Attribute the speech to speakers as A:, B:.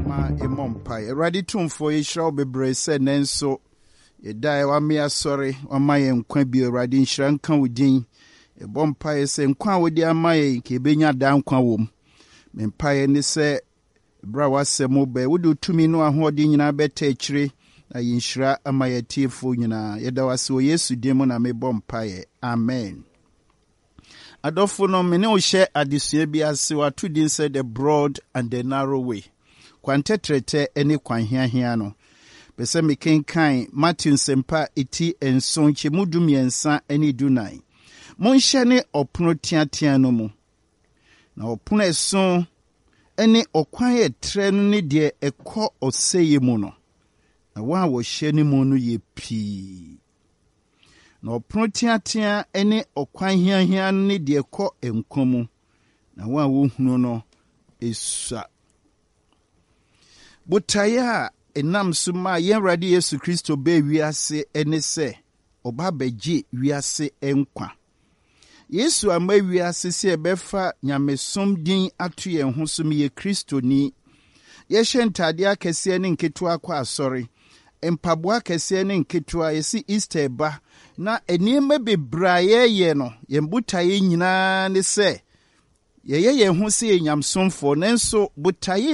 A: ma emompa eradi tumfo yishra obebre se nenso yedai wa me asore wa maye nkwa bi eradi nhira nka wodin ebompa yese nkwa wodi amaye ke benya da nkwa wom mempa ye ne se bra wasemo be wodi tumi no ahodi nyina beta akire na yinhira amaye tiefo nyina yeda wase o Yesu demo na me bompa ye amen. Adolfo no mene o hye adesua bi ase watu din say the broad and the narrow way. Kwantetrete ene kwanhiahia no. Pese me kenkan Matthew sempa eti enson chemudum yensa ene dunai. Monhye ne opono tiatia no mu. Na opono eson ene okwan etre no ne de ekọ oseye mu no. Na wa wo hye ne mu no ye pii. Na opono tiatia ene okwan hiahia ne de ekọ enkomu. Na wa wo hunu no esua. Butaya enam suma yenradi Yesu Kristo be wiase ene se oba beji wiase enkwa. Yesu ama wiase se ebefa nyamesom din atu ye ho so me Kristo ni. Ye hye akese ne nketua kwa asori. Empaboa akese ne nketua yesi Easter ba na enima bebraye ye no yembutaye nyina ne se ye ho se nyamsomfo nenso butaye